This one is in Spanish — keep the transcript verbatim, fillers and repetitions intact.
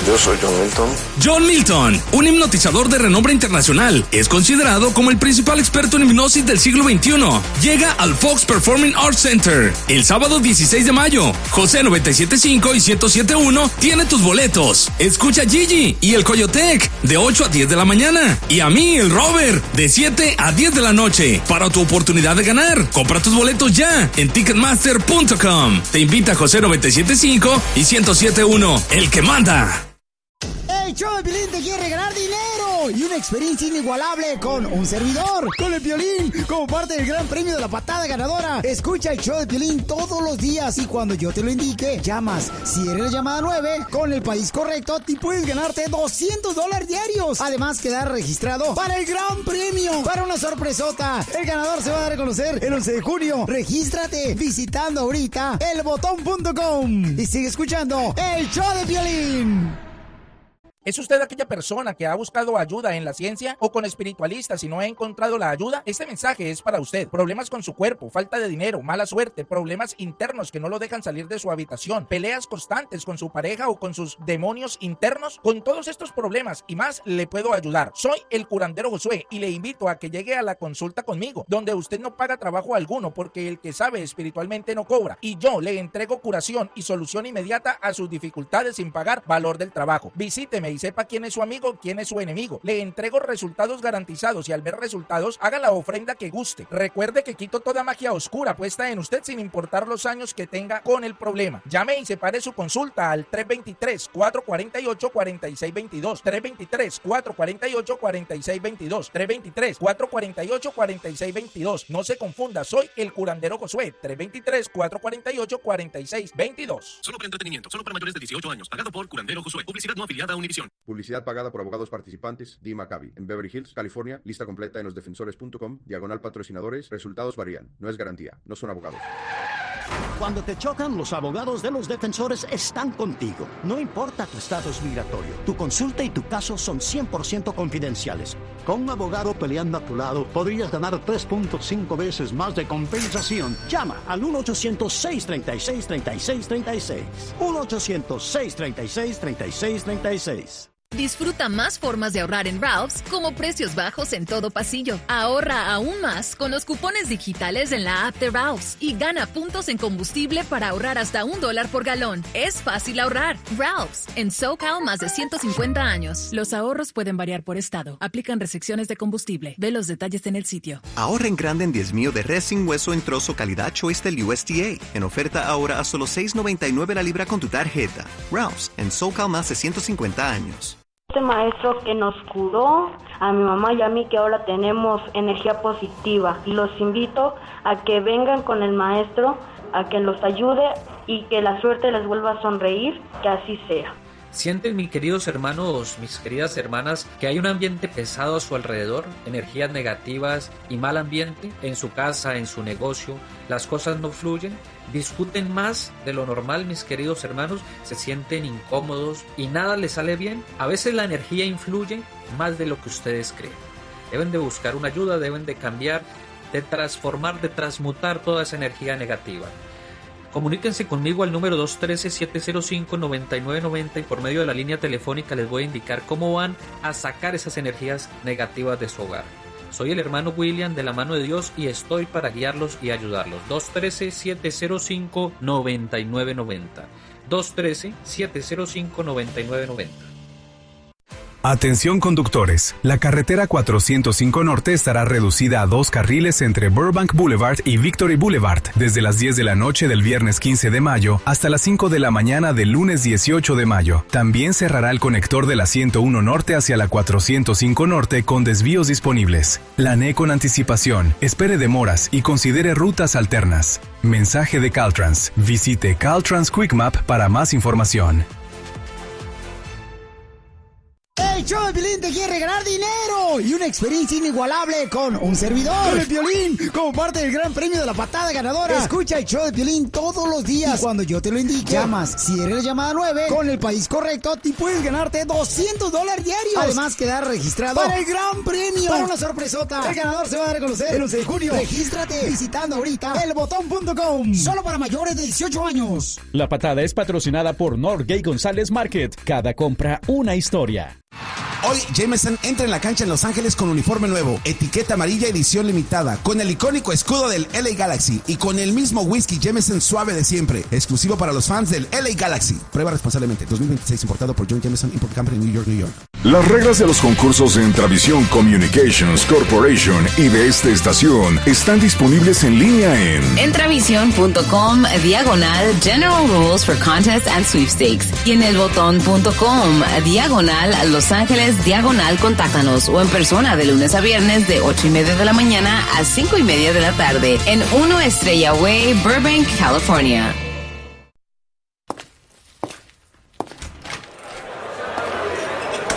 Yo soy John Milton. John Milton, un hipnotizador de renombre internacional, es considerado como el principal experto en hipnosis del siglo veintiuno. Llega al Fox Performing Arts Center el sábado dieciséis de mayo. José noventa y siete punto cinco y ciento siete punto uno tiene tus boletos. Escucha a Gigi y el Coyotec de ocho a diez de la mañana. Y a mí, el Robert, de siete a diez de la noche. Para tu oportunidad de ganar, compra tus boletos ya en ticketmaster punto com. Te invita José noventa y siete punto cinco y ciento siete punto uno, el que manda. El show de Piolín te quiere regalar dinero y una experiencia inigualable con un servidor, con el Piolín, como parte del gran premio de la patada ganadora. Escucha el show de Piolín todos los días y cuando yo te lo indique, llamas. Si eres la llamada nueve, con el país correcto, te puedes ganarte doscientos dólares diarios. Además, quedar registrado para el gran premio, para una sorpresota. El ganador se va a dar a conocer el once de junio. Regístrate visitando ahorita el botón punto com y sigue escuchando el show de Piolín. ¿Es usted aquella persona que ha buscado ayuda en la ciencia o con espiritualistas y no ha encontrado la ayuda? Este mensaje es para usted. Problemas con su cuerpo, falta de dinero, mala suerte, problemas internos que no lo dejan salir de su habitación, peleas constantes con su pareja o con sus demonios internos. Con todos estos problemas y más le puedo ayudar. Soy el curandero Josué y le invito a que llegue a la consulta conmigo, donde usted no paga trabajo alguno porque el que sabe espiritualmente no cobra. Y yo le entrego curación y solución inmediata a sus dificultades sin pagar valor del trabajo. Visíteme y sepa quién es su amigo, quién es su enemigo. Le entrego resultados garantizados y al ver resultados, haga la ofrenda que guste. Recuerde que quito toda magia oscura puesta en usted sin importar los años que tenga con el problema. Llame y separe su consulta al tres dos tres, cuatro cuatro ocho, cuatro seis dos dos, tres dos tres, cuatro cuatro ocho, cuatro seis dos dos, tres dos tres, cuatro cuatro ocho, cuatro seis dos dos. No se confunda, soy el curandero Josué, tres dos tres, cuatro cuatro ocho, cuatro seis dos dos. Solo para entretenimiento, solo para mayores de dieciocho años, pagado por Curandero Josué. Publicidad no afiliada a Univision. Publicidad pagada por abogados participantes, D. Maccabi, en Beverly Hills, California. Lista completa en los defensores punto com, diagonal patrocinadores. Resultados varían. No es garantía. No son abogados. Cuando te chocan, los abogados de los defensores están contigo. No importa tu estatus migratorio. Tu consulta y tu caso son cien por ciento confidenciales. Con un abogado peleando a tu lado, podrías ganar tres punto cinco veces más de compensación. Llama al uno ochocientos, seis treinta y seis, treinta y seis treinta y seis. uno ochocientos, seis treinta y seis, treinta y seis treinta y seis. Disfruta más formas de ahorrar en Ralph's, como precios bajos en todo pasillo. Ahorra aún más con los cupones digitales en la app de Ralph's y gana puntos en combustible para ahorrar hasta un dólar por galón. Es fácil ahorrar. Ralph's, en SoCal más de ciento cincuenta años. Los ahorros pueden variar por estado. Aplican restricciones de combustible. Ve los detalles en el sitio. Ahorra en grande en diez mío de res sin hueso en trozo calidad Choice del U S D A. En oferta ahora a solo seis noventa y nueve la libra con tu tarjeta. Ralph's, en SoCal más de ciento cincuenta años. Este maestro que nos curó, a mi mamá y a mí que ahora tenemos energía positiva. Y los invito a que vengan con el maestro, a que los ayude y que la suerte les vuelva a sonreír, que así sea. ¿Sienten, mis queridos hermanos, mis queridas hermanas, que hay un ambiente pesado a su alrededor? Energías negativas y mal ambiente en su casa, en su negocio. Las cosas no fluyen. Discuten más de lo normal, mis queridos hermanos. Se sienten incómodos y nada les sale bien. A veces la energía influye más de lo que ustedes creen. Deben de buscar una ayuda, deben de cambiar, de transformar, de transmutar toda esa energía negativa. Comuníquense conmigo al número dos uno tres, siete cero cinco, nueve nueve nueve cero y por medio de la línea telefónica les voy a indicar cómo van a sacar esas energías negativas de su hogar. Soy el hermano William de la mano de Dios y estoy para guiarlos y ayudarlos. dos uno tres, siete cero cinco, nueve nueve nueve cero. dos uno tres, siete cero cinco, nueve nueve nueve cero. Atención conductores, la carretera cuatrocientos cinco Norte estará reducida a dos carriles entre Burbank Boulevard y Victory Boulevard desde las diez de la noche del viernes quince de mayo hasta las cinco de la mañana del lunes dieciocho de mayo. También cerrará el conector de la ciento uno Norte hacia la cuatrocientos cinco Norte con desvíos disponibles. Planee con anticipación, espere demoras y considere rutas alternas. Mensaje de Caltrans. Visite Caltrans Quick Map para más información. El show de Piolín te quiere regalar dinero y una experiencia inigualable con un servidor. Con el Piolín, como parte del gran premio de la patada ganadora. Escucha el show de Piolín todos los días. Y cuando yo te lo indique, llamas. Si eres la llamada nueve, con el país correcto, y puedes ganarte doscientos dólares diarios. Además, quedar registrado para el gran premio. Para una sorpresota. El ganador se va a dar a conocer el once de junio. Regístrate visitando ahorita el botón punto com. Solo para mayores de dieciocho años. La patada es patrocinada por Norgay González Market. Cada compra, una historia. Hoy Jameson entra en la cancha en Los Ángeles con uniforme nuevo, etiqueta amarilla edición limitada, con el icónico escudo del L A Galaxy y con el mismo whisky Jameson suave de siempre, exclusivo para los fans del L A Galaxy. Prueba responsablemente. dos mil veintiséis importado por John Jameson Import Company, New York, New York. Las reglas de los concursos de Intravisión Communications Corporation y de esta estación están disponibles en línea en Intravisión punto com diagonal General Rules for Contests and Sweepstakes y en el botón punto com diagonal Los Ángeles diagonal contáctanos o en persona de lunes a viernes de ocho y media de la mañana a cinco y media de la tarde en uno Estrella Way, Burbank, California.